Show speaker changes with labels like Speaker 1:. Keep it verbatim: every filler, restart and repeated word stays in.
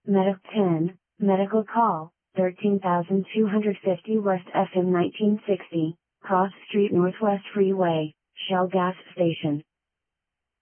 Speaker 1: Medic ten, medical call, thirteen thousand two hundred fifty West F M nineteen sixty, Cross Street Northwest Freeway, Shell Gas Station.